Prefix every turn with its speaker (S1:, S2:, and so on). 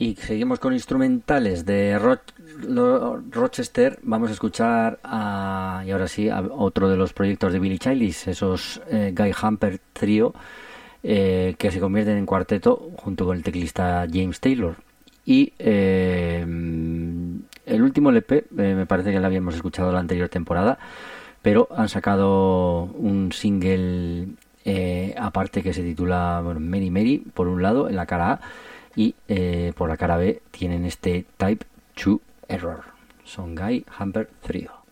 S1: Y seguimos con instrumentales de Rochester. Vamos a escuchar y ahora sí a otro de los proyectos de Billy Childish, esos Guy Hamper Trio, que se convierten en cuarteto junto con el teclista James Taylor. Y el último LP, me parece que lo habíamos escuchado la anterior temporada, pero han sacado un single aparte que se titula Mary Mary, por un lado, en la cara A, y por la cara B tienen este Type 2 Error. Son Guy Hamper Trio.